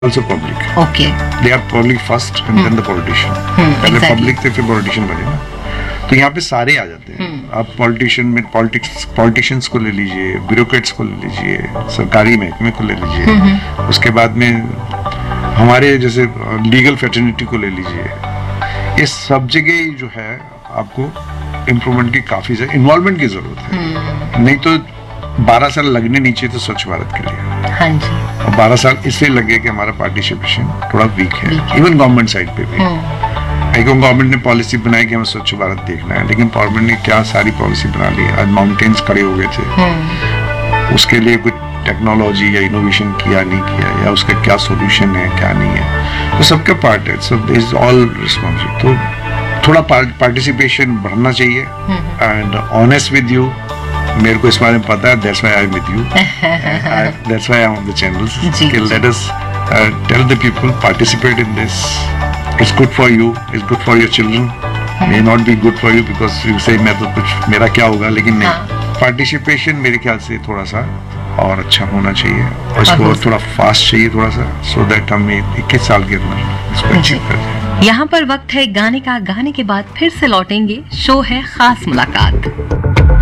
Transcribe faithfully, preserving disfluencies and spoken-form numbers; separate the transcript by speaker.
Speaker 1: also public.
Speaker 2: Okay
Speaker 1: They are public first and then the politician. पहले
Speaker 2: exactly.
Speaker 1: Public थे फिर politician बने ना, तो यहाँ पे सारे आ जाते हैं. आप पॉलिटिशियन में पॉलिटिक्स पॉलिटिशियंस को ले लीजिए, ब्यूरोक्रेट्स को ले लीजिए, सरकारी महकमे को ले लीजिए, उसके बाद में हमारे जैसे लीगल फेटर्निटी को ले लीजिए. ये सब जगह जो है आपको इम्प्रूवमेंट की काफी ज्यादा इन्वॉल्वमेंट की जरूरत है. नहीं तो बारह साल लगने नहीं चाहिए तो स्वच्छ भारत के लिए,
Speaker 2: हाँ जी.
Speaker 1: और बारह साल इसलिए लगे कि हमारा पार्टिसिपेशन थोड़ा वीक है, इवन गवर्नमेंट साइड पे भी. एक गवर्नमेंट ने पॉलिसी बनाई कि हमें स्वच्छ भारत देखना है, लेकिन गवर्नमेंट ने क्या सारी पॉलिसी बना ली. आज माउंटेन्स खड़े हो गए थे, उसके लिए कुछ टेक्नोलॉजी या इनोवेशन किया नहीं किया, या उसका क्या सॉल्यूशन है क्या नहीं है, तो सबका पार्ट है. So this is all responsible. तो थोड़ा पार्टिसिपेशन बढ़ना चाहिए. एंड ऑनेस्ट विद यू, मेरे को इस बारे में पता है, that's why I am with you, that's why I am on the channels. Let us tell the people, participate in this. It's good for you, it's good for your children. May not be good for you because you say मैं तो कुछ मेरा क्या होगा, लेकिन नहीं, participation मेरे ख्याल से थोड़ा सा और अच्छा होना चाहिए, और इसको थोड़ा फास्ट चाहिए थोड़ा सा, सो दैट हम इक्कीस साल के अंदर इसको अचीव कर दें.
Speaker 2: यहाँ पर वक्त है गाने का. गाने के बाद फिर से लौटेंगे. शो है खास मुलाकात.